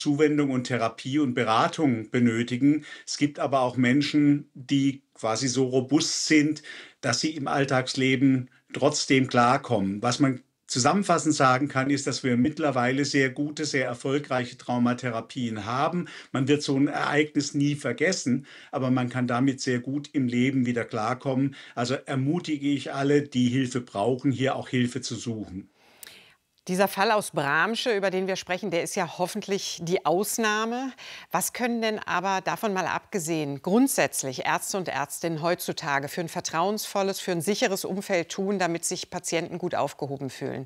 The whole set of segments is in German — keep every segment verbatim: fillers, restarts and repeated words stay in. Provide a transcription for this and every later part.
Zuwendung und Therapie und Beratung benötigen. Es gibt aber auch Menschen, die quasi so robust sind, dass sie im Alltagsleben trotzdem klarkommen. Was man zusammenfassend sagen kann, ist, dass wir mittlerweile sehr gute, sehr erfolgreiche Traumatherapien haben. Man wird so ein Ereignis nie vergessen, aber man kann damit sehr gut im Leben wieder klarkommen. Also ermutige ich alle, die Hilfe brauchen, hier auch Hilfe zu suchen. Dieser Fall aus Bramsche, über den wir sprechen, der ist ja hoffentlich die Ausnahme. Was können denn aber davon mal abgesehen grundsätzlich Ärzte und Ärztinnen heutzutage für ein vertrauensvolles, für ein sicheres Umfeld tun, damit sich Patienten gut aufgehoben fühlen?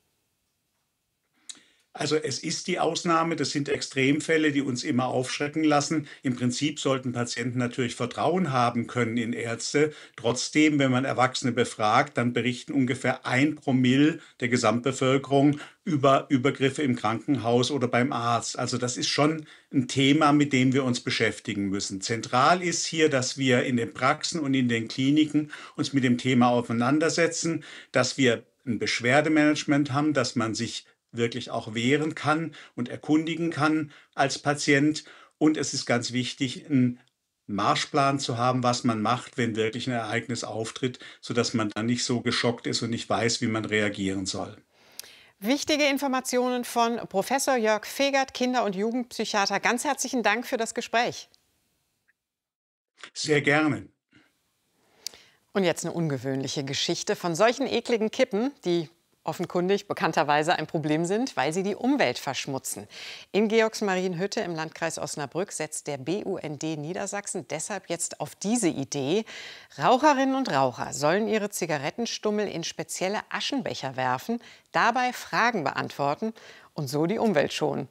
Also es ist die Ausnahme, das sind Extremfälle, die uns immer aufschrecken lassen. Im Prinzip sollten Patienten natürlich Vertrauen haben können in Ärzte. Trotzdem, wenn man Erwachsene befragt, dann berichten ungefähr ein Promille der Gesamtbevölkerung über Übergriffe im Krankenhaus oder beim Arzt. Also das ist schon ein Thema, mit dem wir uns beschäftigen müssen. Zentral ist hier, dass wir in den Praxen und in den Kliniken uns mit dem Thema auseinandersetzen, dass wir ein Beschwerdemanagement haben, dass man sich wirklich auch wehren kann und erkundigen kann als Patient. Und es ist ganz wichtig, einen Marschplan zu haben, was man macht, wenn wirklich ein Ereignis auftritt, sodass man dann nicht so geschockt ist und nicht weiß, wie man reagieren soll. Wichtige Informationen von Professor Jörg Fegert, Kinder- und Jugendpsychiater. Ganz herzlichen Dank für das Gespräch. Sehr gerne. Und jetzt eine ungewöhnliche Geschichte von solchen ekligen Kippen, die offenkundig bekannterweise ein Problem sind, weil sie die Umwelt verschmutzen. In Georgsmarienhütte im Landkreis Osnabrück setzt der B U N D Niedersachsen deshalb jetzt auf diese Idee. Raucherinnen und Raucher sollen ihre Zigarettenstummel in spezielle Aschenbecher werfen, dabei Fragen beantworten und so die Umwelt schonen.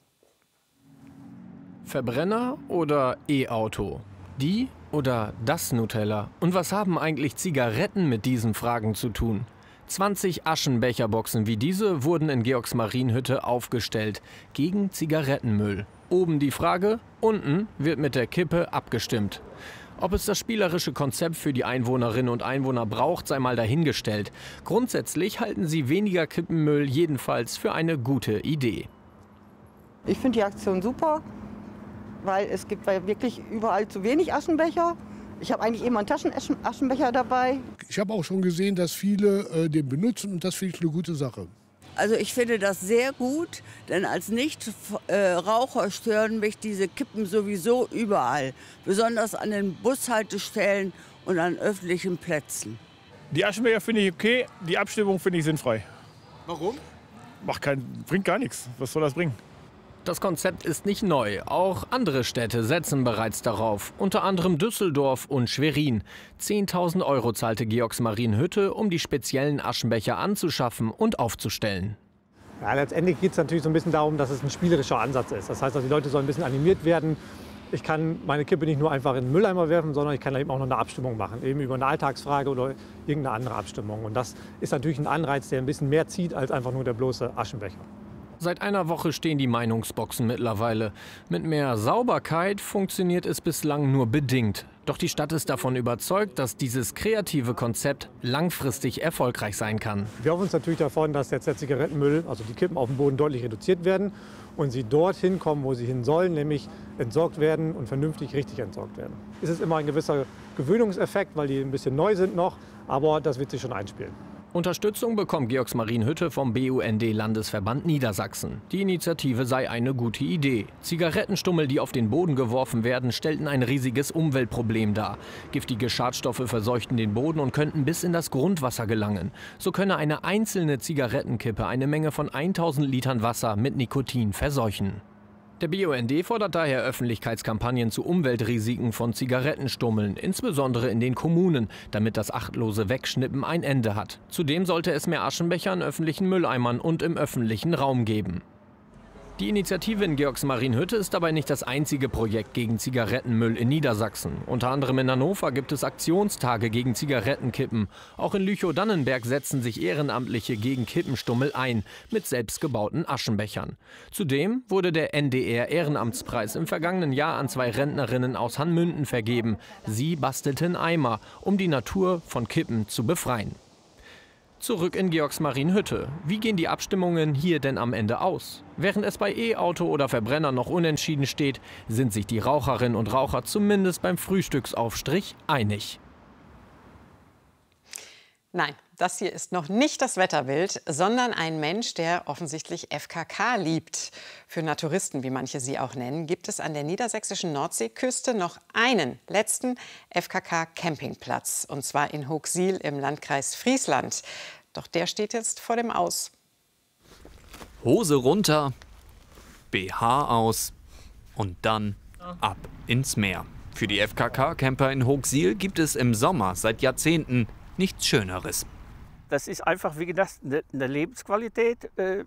Verbrenner oder E-Auto? Die oder das Nutella? Und was haben eigentlich Zigaretten mit diesen Fragen zu tun? zwanzig Aschenbecherboxen wie diese wurden in Georgsmarienhütte aufgestellt gegen Zigarettenmüll. Oben die Frage, unten wird mit der Kippe abgestimmt. Ob es das spielerische Konzept für die Einwohnerinnen und Einwohner braucht, sei mal dahingestellt. Grundsätzlich halten sie weniger Kippenmüll jedenfalls für eine gute Idee. Ich finde die Aktion super, weil es gibt wirklich überall zu wenig Aschenbecher. Ich habe eigentlich immer einen Taschenaschenbecher dabei. Ich habe auch schon gesehen, dass viele äh, den benutzen und das finde ich eine gute Sache. Also ich finde das sehr gut, denn als Nichtraucher stören mich diese Kippen sowieso überall. Besonders an den Bushaltestellen und an öffentlichen Plätzen. Die Aschenbecher finde ich okay, die Abstimmung finde ich sinnfrei. Warum? Macht kein, bringt gar nichts. Was soll das bringen? Das Konzept ist nicht neu. Auch andere Städte setzen bereits darauf. Unter anderem Düsseldorf und Schwerin. zehntausend Euro zahlte Georgsmarienhütte, um die speziellen Aschenbecher anzuschaffen und aufzustellen. Ja, letztendlich geht es natürlich so ein bisschen darum, dass es ein spielerischer Ansatz ist. Das heißt, dass die Leute sollen ein bisschen animiert werden. Ich kann meine Kippe nicht nur einfach in den Mülleimer werfen, sondern ich kann eben auch noch eine Abstimmung machen. Eben über eine Alltagsfrage oder irgendeine andere Abstimmung. Und das ist natürlich ein Anreiz, der ein bisschen mehr zieht als einfach nur der bloße Aschenbecher. Seit einer Woche stehen die Meinungsboxen mittlerweile. Mit mehr Sauberkeit funktioniert es bislang nur bedingt. Doch die Stadt ist davon überzeugt, dass dieses kreative Konzept langfristig erfolgreich sein kann. Wir hoffen uns natürlich davon, dass jetzt der Zigarettenmüll, also die Kippen auf dem Boden, deutlich reduziert werden und sie dorthin kommen, wo sie hin sollen, nämlich entsorgt werden und vernünftig richtig entsorgt werden. Es ist immer ein gewisser Gewöhnungseffekt, weil die ein bisschen neu sind noch, aber das wird sich schon einspielen. Unterstützung bekommt Georgsmarienhütte vom B U N D-Landesverband Niedersachsen. Die Initiative sei eine gute Idee. Zigarettenstummel, die auf den Boden geworfen werden, stellten ein riesiges Umweltproblem dar. Giftige Schadstoffe verseuchten den Boden und könnten bis in das Grundwasser gelangen. So könne eine einzelne Zigarettenkippe eine Menge von tausend Litern Wasser mit Nikotin verseuchen. Der B U N D fordert daher Öffentlichkeitskampagnen zu Umweltrisiken von Zigarettenstummeln, insbesondere in den Kommunen, damit das achtlose Wegschnippen ein Ende hat. Zudem sollte es mehr Aschenbecher in öffentlichen Mülleimern und im öffentlichen Raum geben. Die Initiative in Georgsmarienhütte ist dabei nicht das einzige Projekt gegen Zigarettenmüll in Niedersachsen. Unter anderem in Hannover gibt es Aktionstage gegen Zigarettenkippen. Auch in Lüchow-Dannenberg setzen sich Ehrenamtliche gegen Kippenstummel ein, mit selbstgebauten Aschenbechern. Zudem wurde der N D R-Ehrenamtspreis im vergangenen Jahr an zwei Rentnerinnen aus Hanmünden vergeben. Sie bastelten Eimer, um die Natur von Kippen zu befreien. Zurück in Georgsmarienhütte. Wie gehen die Abstimmungen hier denn am Ende aus? Während es bei E-Auto oder Verbrenner noch unentschieden steht, sind sich die Raucherinnen und Raucher zumindest beim Frühstücksaufstrich einig. Nein, das hier ist noch nicht das Wetterbild, sondern ein Mensch, der offensichtlich F K K liebt. Für Naturisten, wie manche sie auch nennen, gibt es an der niedersächsischen Nordseeküste noch einen letzten F K K-Campingplatz, und zwar in Hooksiel im Landkreis Friesland. Doch der steht jetzt vor dem Aus. Hose runter, B H aus und dann ab ins Meer. Für die F K K-Camper in Hooksiel gibt es im Sommer seit Jahrzehnten nichts Schöneres. Das ist einfach, wie gesagt, eine Lebensqualität. Äh,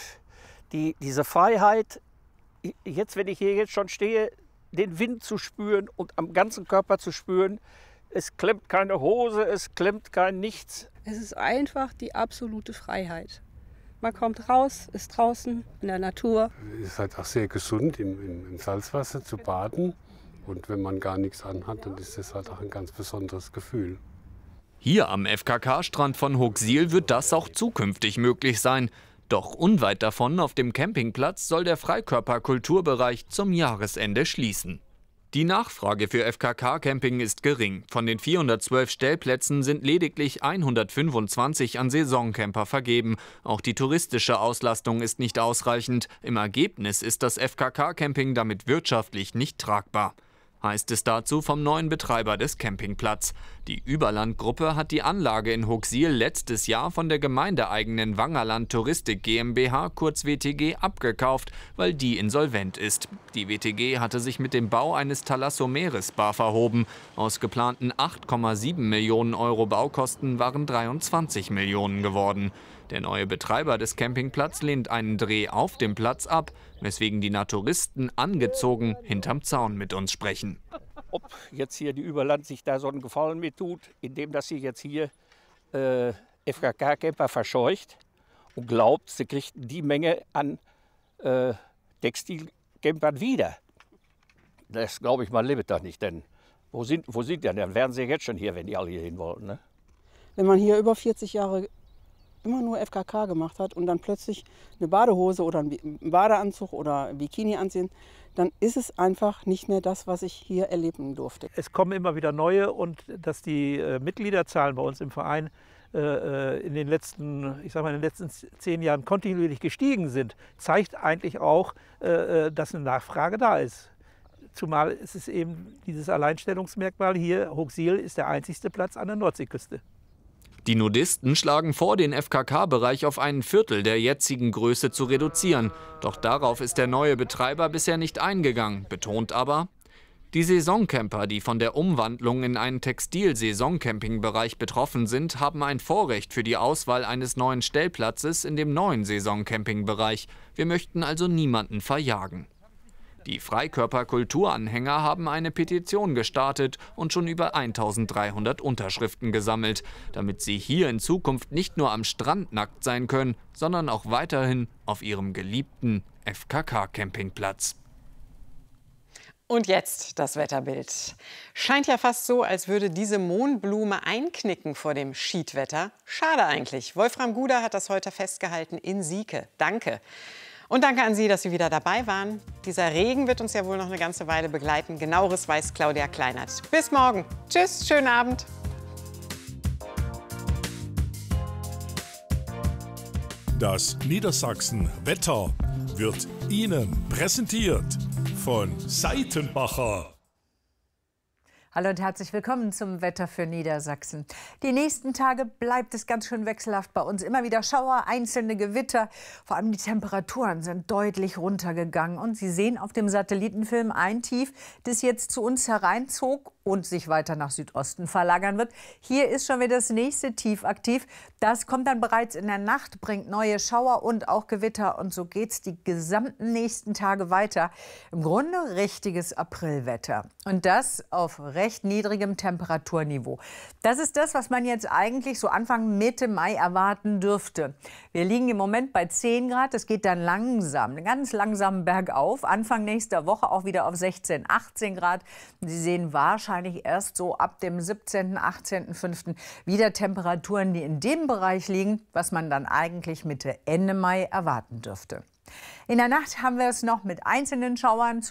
die, diese Freiheit, jetzt, wenn ich hier jetzt schon stehe, den Wind zu spüren und am ganzen Körper zu spüren. Es klemmt keine Hose, es klemmt kein Nichts. Es ist einfach die absolute Freiheit. Man kommt raus, ist draußen in der Natur. Es ist halt auch sehr gesund, im, im, im Salzwasser zu baden. Und wenn man gar nichts anhat, dann ist das halt auch ein ganz besonderes Gefühl. Hier am F K K-Strand von Hooksiel wird das auch zukünftig möglich sein. Doch unweit davon auf dem Campingplatz soll der Freikörperkulturbereich zum Jahresende schließen. Die Nachfrage für F K K-Camping ist gering. Von den vierhundertzwölf Stellplätzen sind lediglich hundertfünfundzwanzig an Saisoncamper vergeben. Auch die touristische Auslastung ist nicht ausreichend. Im Ergebnis ist das F K K-Camping damit wirtschaftlich nicht tragbar. Heißt es dazu vom neuen Betreiber des Campingplatzes. Die Überland-Gruppe hat die Anlage in Hooksiel letztes Jahr von der gemeindeeigenen Wangerland Touristik GmbH, kurz W T G, abgekauft, weil die insolvent ist. Die W T G hatte sich mit dem Bau eines Thalassomeres-Spa verhoben. Aus geplanten acht Komma sieben Millionen Euro Baukosten waren dreiundzwanzig Millionen geworden. Der neue Betreiber des Campingplatzes lehnt einen Dreh auf dem Platz ab, weswegen die Naturisten angezogen hinterm Zaun mit uns sprechen. Ob jetzt hier die Überland sich da so einen Gefallen mit tut, indem dass sie jetzt hier äh, F K K-Camper verscheucht und glaubt, sie kriegt die Menge an äh, Textilcampern wieder. Das glaube ich mal lebt doch nicht, denn wo sind, wo sind die? Dann wären sie jetzt schon hier, wenn die alle hier hin wollten. Ne? Wenn man hier über vierzig Jahre immer nur F K K gemacht hat und dann plötzlich eine Badehose oder einen Badeanzug oder ein Bikini anziehen, dann ist es einfach nicht mehr das, was ich hier erleben durfte. Es kommen immer wieder neue, und dass die äh, Mitgliederzahlen bei uns im Verein äh, in den letzten, ich sag mal, in den letzten zehn Jahren kontinuierlich gestiegen sind, zeigt eigentlich auch, äh, dass eine Nachfrage da ist. Zumal ist es eben dieses Alleinstellungsmerkmal hier, Hooksiel ist der einzigste Platz an der Nordseeküste. Die Nudisten schlagen vor, den F K K-Bereich auf ein Viertel der jetzigen Größe zu reduzieren. Doch darauf ist der neue Betreiber bisher nicht eingegangen, betont aber: Die Saisoncamper, die von der Umwandlung in einen Textil-Saisoncamping-Bereich betroffen sind, haben ein Vorrecht für die Auswahl eines neuen Stellplatzes in dem neuen Saisoncamping-Bereich. Wir möchten also niemanden verjagen. Die Freikörper-Kulturanhänger haben eine Petition gestartet und schon über eintausenddreihundert Unterschriften gesammelt, damit sie hier in Zukunft nicht nur am Strand nackt sein können, sondern auch weiterhin auf ihrem geliebten F K K-Campingplatz. Und jetzt das Wetterbild. Scheint ja fast so, als würde diese Mohnblume einknicken vor dem Schiedwetter. Schade eigentlich. Wolfram Guder hat das heute festgehalten in Sieke. Danke. Und danke an Sie, dass Sie wieder dabei waren. Dieser Regen wird uns ja wohl noch eine ganze Weile begleiten. Genaueres weiß Claudia Kleinert. Bis morgen. Tschüss, schönen Abend. Das Niedersachsen Wetter wird Ihnen präsentiert von Seitenbacher. Hallo und herzlich willkommen zum Wetter für Niedersachsen. Die nächsten Tage bleibt es ganz schön wechselhaft bei uns. Immer wieder Schauer, einzelne Gewitter. Vor allem die Temperaturen sind deutlich runtergegangen. Und Sie sehen auf dem Satellitenfilm ein Tief, das jetzt zu uns hereinzog und sich weiter nach Südosten verlagern wird. Hier ist schon wieder das nächste Tief aktiv. Das kommt dann bereits in der Nacht, bringt neue Schauer und auch Gewitter. Und so geht es die gesamten nächsten Tage weiter. Im Grunde richtiges Aprilwetter. Und das auf recht niedrigem Temperaturniveau. Das ist das, was man jetzt eigentlich so Anfang Mitte Mai erwarten dürfte. Wir liegen im Moment bei zehn Grad. Es geht dann langsam, ganz langsam bergauf. Anfang nächster Woche auch wieder auf sechzehn, achtzehn Grad. Sie sehen wahrscheinlich erst so ab dem siebzehnten, achtzehnten fünften wieder Temperaturen, die in dem Bereich liegen, was man dann eigentlich Mitte, Ende Mai erwarten dürfte. In der Nacht haben wir es noch mit einzelnen Schauern.